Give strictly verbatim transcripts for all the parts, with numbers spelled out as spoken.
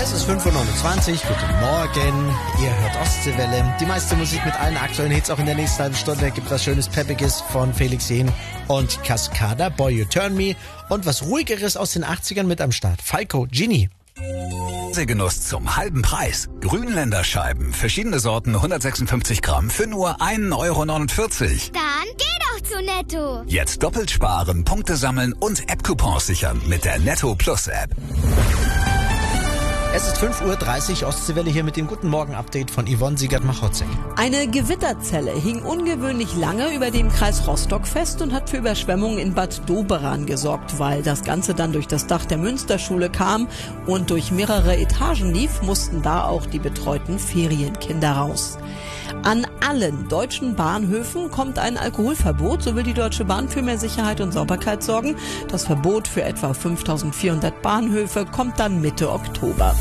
Es ist fünf Uhr neunundzwanzig, guten Morgen, ihr hört Ostseewelle. Die meiste Musik mit allen aktuellen Hits auch in der nächsten halben Stunde. Gibt was schönes Peppiges von Felix Jähn und Cascada, Boy You Turn Me. Und was ruhigeres aus den achtzigern mit am Start. Falco, Genie. Genuss zum halben Preis. Grünländer Scheiben, verschiedene Sorten, hundertsechsundfünfzig Gramm für nur ein Euro neunundvierzig. Dann geh doch zu Netto. Jetzt doppelt sparen, Punkte sammeln und App-Coupons sichern mit der Netto Plus App. Es ist fünf Uhr dreißig, Ostseewelle hier mit dem Guten Morgen-Update von Yvonne Siegert-Machotzek. Eine Gewitterzelle hing ungewöhnlich lange über dem Kreis Rostock fest und hat für Überschwemmungen in Bad Doberan gesorgt. Weil das Ganze dann durch das Dach der Münsterschule kam und durch mehrere Etagen lief, mussten da auch die betreuten Ferienkinder raus. An allen deutschen Bahnhöfen kommt ein Alkoholverbot. So will die Deutsche Bahn für mehr Sicherheit und Sauberkeit sorgen. Das Verbot für etwa fünftausendvierhundert Bahnhöfe kommt dann Mitte Oktober.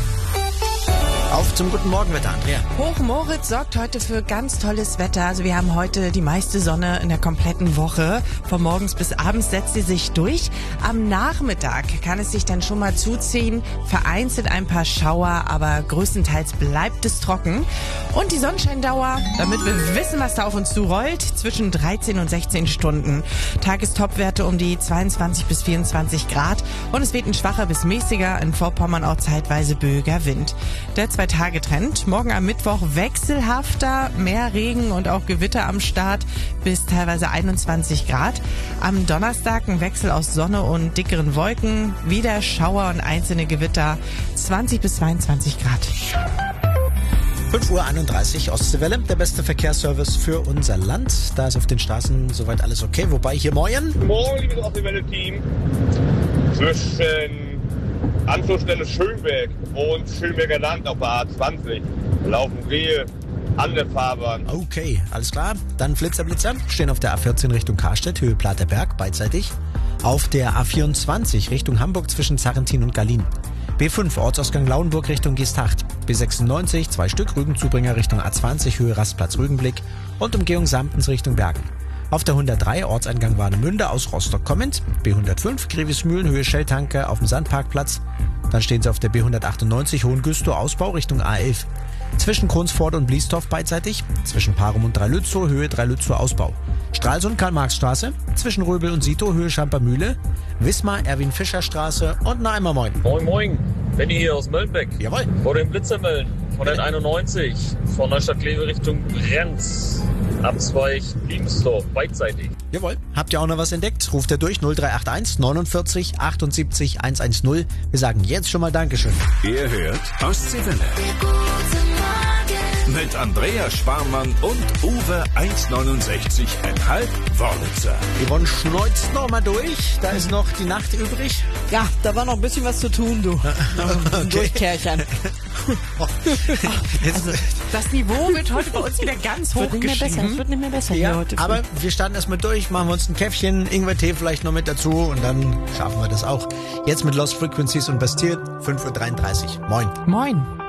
Auf zum guten Morgenwetter, Andrea. Hochmoritz sorgt heute für ganz tolles Wetter. Also wir haben heute die meiste Sonne in der kompletten Woche. Von morgens bis abends setzt sie sich durch. Am Nachmittag kann es sich dann schon mal zuziehen. Vereinzelt ein paar Schauer, aber größtenteils bleibt es trocken. Und die Sonnenscheindauer, damit wir wissen, was da auf uns zurollt, zwischen dreizehn und sechzehn Stunden. Tagestopwerte um die zweiundzwanzig bis vierundzwanzig Grad. Und es weht ein schwacher bis mäßiger, in Vorpommern auch zeitweise böiger Wind. Der Zwei-Tage-Trend. Morgen am Mittwoch wechselhafter, mehr Regen und auch Gewitter am Start bis teilweise einundzwanzig Grad. Am Donnerstag ein Wechsel aus Sonne und dickeren Wolken, wieder Schauer und einzelne Gewitter, zwanzig bis zweiundzwanzig Grad. fünf Uhr einunddreißig, Ostseewelle, der beste Verkehrsservice für unser Land. Da ist auf den Straßen soweit alles okay, wobei hier morgen... Guten Morgen, liebes Ostseewelle-Team. Zwischen Anschlussstelle Schönberg und Schönberger Land auf der A zwanzig laufen Rehe an der Fahrbahn. Okay, alles klar. Dann Flitzer, Blitzer stehen auf der A vierzehn Richtung Karstedt, Höhe Platerberg, beidseitig. Auf der A vierundzwanzig Richtung Hamburg zwischen Sarrentin und Gallin. B fünf, Ortsausgang Lauenburg Richtung Geesthacht. B sechsundneunzig, zwei Stück, Rügenzubringer Richtung A zwanzig, Höhe Rastplatz Rügenblick. Und Umgehung Samptens Richtung Bergen. Auf der hundertdrei, Ortseingang Warnemünde aus Rostock kommend. B hundertfünf, Grevismühlen, Höhe Shelltanke auf dem Sandparkplatz. Dann stehen sie auf der B hundertachtundneunzig, Hohengüstow, Ausbau Richtung A elf. Zwischen Kronsford und Bliesdorf beidseitig. Zwischen Parum und Dreilützow, Höhe Dreilützow, Ausbau. Stralsund, Karl-Marx-Straße. Zwischen Röbel und Sito, Höhe Schampermühle. Wismar, Erwin-Fischer-Straße und na einmal moin. Moin, moin. Benni hier aus Möllenbeck. Jawohl. Vor den Blitzermellen von den einundneunzig. Von Neustadt-Kleve Richtung Brenz. Abzweig Liebensdorf, beidseitig. Jawohl. Habt ihr auch noch was entdeckt? Ruft ihr durch null drei acht eins neunundvierzig achtundsiebzig hundertzehn. Wir sagen jetzt schon mal Dankeschön. Ihr hört Ostseewelle. Mit Andrea Schwarmann und Uwe eins neunundsechzig Komma fünf Wörlitzer. Yvonne schneuzt noch mal durch. Da ist noch die Nacht übrig. Ja, da war noch ein bisschen was zu tun, du. Okay. Durchkärchern. Jetzt, Also, das Niveau wird heute bei uns wieder ganz hoch Wird nicht mehr besser, es geschrieben. wird nicht mehr besser ja, hier heute. aber wir starten erstmal durch, machen wir uns ein Käffchen, Ingwertee vielleicht noch mit dazu und dann schaffen wir das auch. Jetzt mit Lost Frequencies und Bastille, fünf Uhr dreiunddreißig. Moin. Moin.